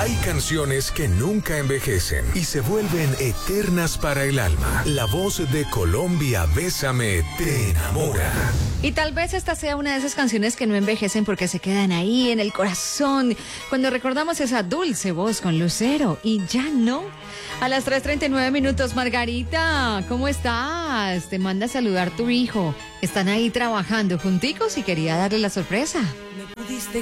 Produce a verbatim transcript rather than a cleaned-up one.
Hay canciones que nunca envejecen y se vuelven eternas para el alma. La voz de Colombia, Bésame, te enamora. Y tal vez esta sea una de esas canciones que no envejecen porque se quedan ahí en el corazón. Cuando recordamos esa dulce voz con Lucero y ya no. A las tres treinta y nueve minutos, Margarita, ¿cómo estás? Te manda a saludar tu hijo. Están ahí trabajando junticos y quería darle la sorpresa.